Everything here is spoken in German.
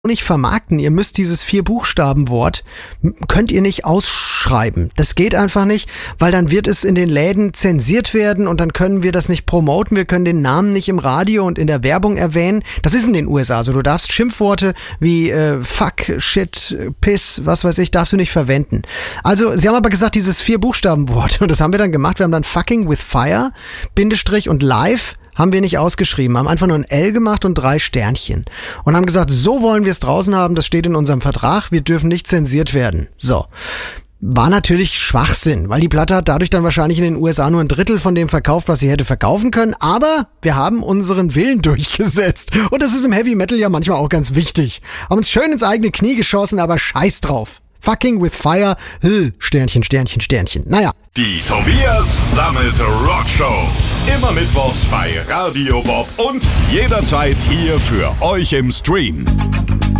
nicht vermarkten. Ihr müsst dieses 4-Buchstaben-Wort, könnt ihr nicht ausschreiben. Das geht einfach nicht, weil dann wird es in den Läden zensiert werden und dann können wir das nicht promoten. Wir können den Namen nicht im Radio und in der Werbung erwähnen. Das ist in den USA so. Du darfst Schimpfworte wie Fuck, Shit, Piss, was weiß ich, darfst du nicht verwenden. Also, sie haben aber gesagt, dieses 4-Buchstaben-Wort, und das haben wir dann gemacht. Wir haben dann fucking with fire, Bindestrich und live, haben wir nicht ausgeschrieben, haben einfach nur ein L gemacht und 3 Sternchen. Und haben gesagt, so wollen wir es draußen haben, das steht in unserem Vertrag, wir dürfen nicht zensiert werden. So. War natürlich Schwachsinn, weil die Platte hat dadurch dann wahrscheinlich in den USA nur 1/3 von dem verkauft, was sie hätte verkaufen können. Aber wir haben unseren Willen durchgesetzt. Und das ist im Heavy Metal ja manchmal auch ganz wichtig. Haben uns schön ins eigene Knie geschossen, aber scheiß drauf. Fucking with fire, Sternchen, Sternchen, Sternchen. Naja. Die Tobias Sammet Rockshow. Immer mittwochs bei Radio Bob und jederzeit hier für euch im Stream.